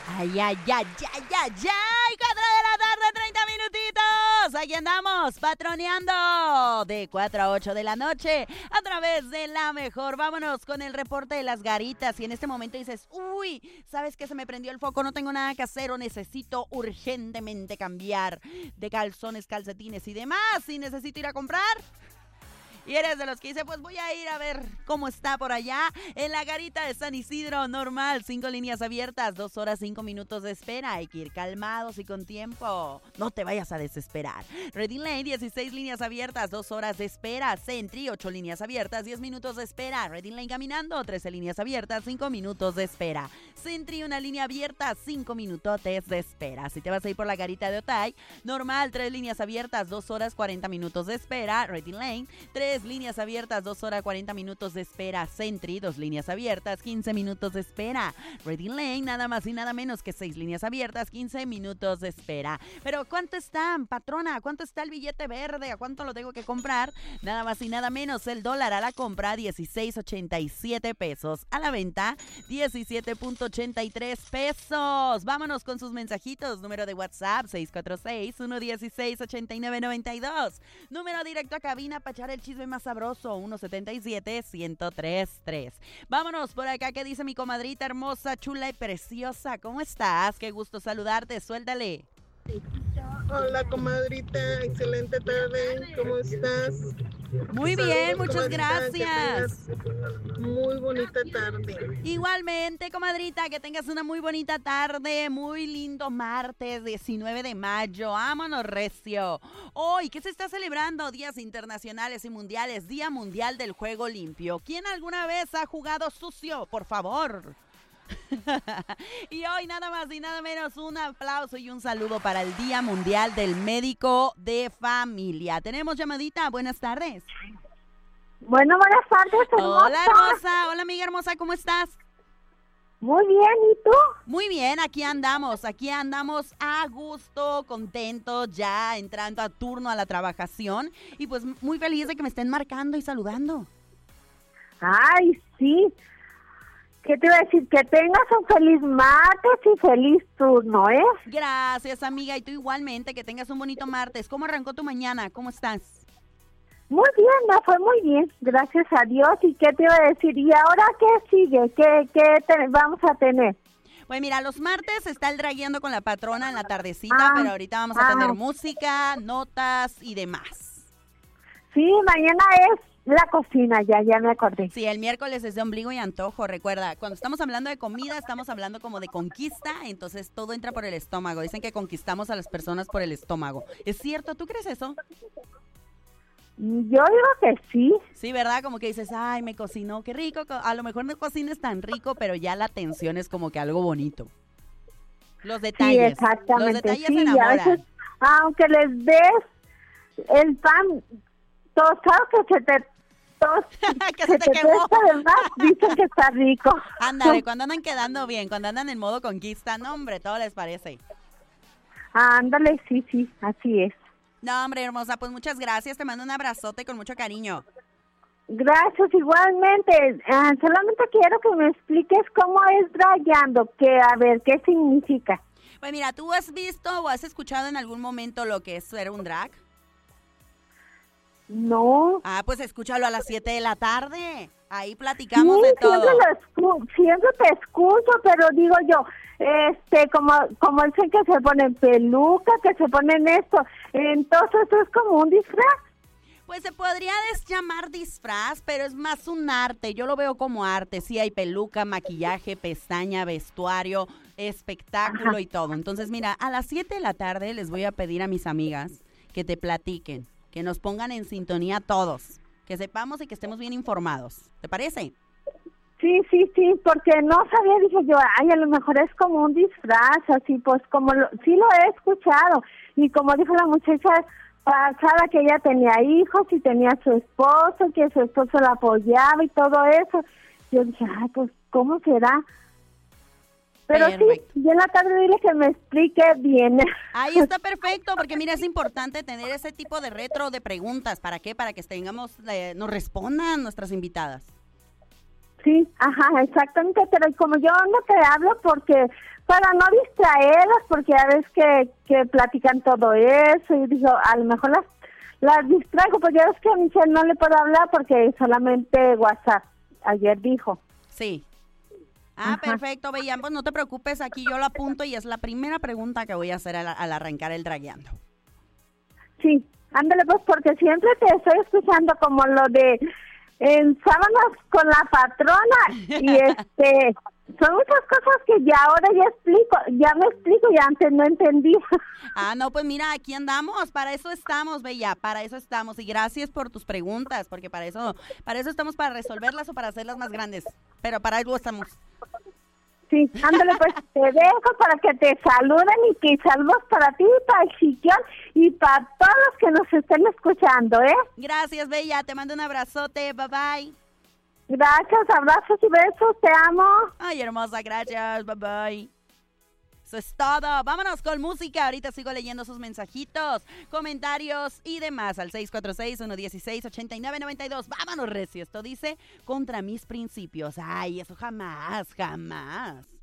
Ay, ay, ay, ay, ay, ay, 4 de la tarde, 30 minutitos. Aquí andamos, patroneando de 4 a 8 de la noche a través de La Mejor. Vámonos con el reporte de las garitas. Y en este momento dices, uy, ¿sabes qué? Se me prendió el foco, no tengo nada que hacer o necesito urgentemente cambiar de calzones, calcetines y demás. Y necesito ir a comprar. Y eres de los que dice, pues voy a ir a ver cómo está por allá. En la garita de San Isidro, normal, 5 líneas abiertas, 2 horas, 5 minutos de espera. Hay que ir calmados y con tiempo. No te vayas a desesperar. Reading Lane, 16 líneas abiertas, 2 horas de espera. Sentry, 8 líneas abiertas, 10 minutos de espera. Reading Lane caminando, 13 líneas abiertas, 5 minutos de espera. Sentry, una línea abierta, 5 minutos de espera. Si te vas a ir por la garita de Otay, normal, 3 líneas abiertas, 2 horas, 40 minutos de espera. Reading Lane, 3 líneas abiertas, 2 horas 40 minutos de espera. Sentry, 2 líneas abiertas, 15 minutos de espera. Reading Lane, nada más y nada menos que 6 líneas abiertas, 15 minutos de espera. Pero ¿cuánto están, patrona? ¿Cuánto está el billete verde? ¿A cuánto lo tengo que comprar? Nada más y nada menos, el dólar a la compra, 16.87 pesos. A la venta, 17.83 pesos. Vámonos con sus mensajitos. Número de WhatsApp, 646-116-8992. Número directo a cabina para echar el chisme más sabroso, 177-1033. Vámonos por acá, ¿qué dice mi comadrita hermosa, chula y preciosa? ¿Cómo estás? Qué gusto saludarte, suéltale. Hola, comadrita, excelente tarde, ¿cómo estás? Muy bien, muchas gracias. Muy bonita tarde. Igualmente, comadrita, que tengas una muy bonita tarde, muy lindo martes 19 de mayo. Vámonos, recio. Hoy, ¿qué se está celebrando? Días internacionales y mundiales, Día Mundial del Juego Limpio. ¿Quién alguna vez ha jugado sucio? Por favor. Y hoy nada más y nada menos un aplauso y un saludo para el Día Mundial del Médico de Familia. Tenemos llamadita, buenas tardes. Bueno, buenas tardes, hermosa. Hola, hermosa, hola amiga hermosa, ¿cómo estás? Muy bien, ¿y tú? Muy bien, aquí andamos a gusto, contentos, ya entrando a turno a la trabajación y pues muy feliz de que me estén marcando y saludando. Ay, sí. ¿Qué te iba a decir? Que tengas un feliz martes y feliz turno, ¿eh? Gracias, amiga, y tú igualmente, que tengas un bonito martes. ¿Cómo arrancó tu mañana? ¿Cómo estás? Muy bien, me fue muy bien, gracias a Dios. ¿Y qué te iba a decir? ¿Y ahora qué sigue? ¿Qué vamos a tener? Pues mira, los martes está el dragueando con la patrona en la tardecita, pero ahorita vamos a tener música, notas y demás. Sí, mañana es la cocina, ya me acordé. Sí, el miércoles es de ombligo y antojo, recuerda, cuando estamos hablando de comida, estamos hablando como de conquista, entonces todo entra por el estómago. Dicen que conquistamos a las personas por el estómago. ¿Es cierto? ¿Tú crees eso? Yo digo que sí. Sí, ¿verdad? Como que dices, ay, me cocinó, qué rico. A lo mejor no cocines tan rico, pero ya la atención es como que algo bonito. Los detalles. Sí, exactamente. Los detalles sí, enamoran. A veces, aunque les des el pan tostado que se te que se te quemó. Además, dicen que está rico. Ándale, cuando andan quedando bien, cuando andan en modo conquista, no, hombre, todo les parece. Ándale, sí, así es. No, hombre, hermosa, pues muchas gracias, te mando un abrazote con mucho cariño. Gracias, igualmente. Solamente quiero que me expliques cómo es dragueando, que a ver, ¿qué significa? Pues mira, ¿tú has visto o has escuchado en algún momento lo que es ser un drag? No. Ah, pues escúchalo a las 7 de la tarde. Ahí platicamos de todo. Siempre te escucho, pero digo yo, como dicen que se ponen peluca, que se ponen esto, entonces esto es como un disfraz. Pues se podría llamar disfraz, pero es más un arte. Yo lo veo como arte. Sí, hay peluca, maquillaje, pestaña, vestuario, espectáculo. Ajá. Y todo. Entonces, mira, a las 7 de la tarde les voy a pedir a mis amigas que te platiquen, que nos pongan en sintonía todos, que sepamos y que estemos bien informados. ¿Te parece? Sí, porque no sabía, dije yo, ay, a lo mejor es como un disfraz, así pues sí lo he escuchado, y como dijo la muchacha pasada que ella tenía hijos y tenía a su esposo, que su esposo la apoyaba y todo eso, yo dije, ay, pues, ¿cómo será? Pero perfecto. Sí, y en la tarde dile que me explique bien. Ahí está perfecto, porque mira, es importante tener ese tipo de retro de preguntas. ¿Para qué? Para que tengamos, nos respondan nuestras invitadas. Sí, ajá, exactamente, pero como yo no te hablo porque para no distraerlas, porque ya ves que platican todo eso y digo, a lo mejor las distraigo, pues ya ves que a Michelle no le puedo hablar porque solamente WhatsApp, ayer dijo. Sí. Ajá. Perfecto, Bella, pues no te preocupes, aquí yo lo apunto y es la primera pregunta que voy a hacer al arrancar el Dragueando. Sí, ándale pues porque siempre te estoy escuchando como lo de en sábanas con la patrona y son muchas cosas que ya ahora ya me explico y antes no entendía. No, pues mira, aquí andamos, para eso estamos, Bella, para eso estamos y gracias por tus preguntas, porque para eso estamos, para resolverlas o para hacerlas más grandes, pero para algo estamos. Sí, ándale pues, te dejo para que te saluden y que saludos para ti, para el Chiquión y para todos los que nos estén escuchando, ¿eh? Gracias, Bella, te mando un abrazote, bye bye. Gracias, abrazos y besos, te amo. Ay, hermosa, gracias, bye bye. Eso es todo, vámonos con música, ahorita sigo leyendo sus mensajitos, comentarios y demás al 646-116-8992, vámonos recio, esto dice contra mis principios, ay, eso jamás, jamás.